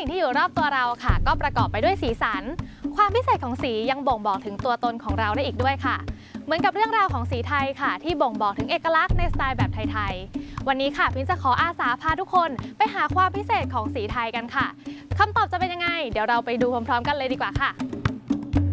สิ่งที่อยู่รอบตัวเราค่ะก็ประกอบไปด้วยสีสันความพิเศษของสียังบ่งบอกถึงตัวตนของเราได้อีกด้วยค่ะเหมือนกับเรื่องราวของสีไทยค่ะที่บ่งบอกถึงเอกลักษณ์ในสไตล์แบบไทยๆวันนี้ค่ะพินจะขออาสาพาทุกคนไปหาความพิเศษของสีไทยกันค่ะคำตอบจะเป็นยังไงเดี๋ยวเราไปดูพร้อมๆกันเลยดีกว่าค่ะ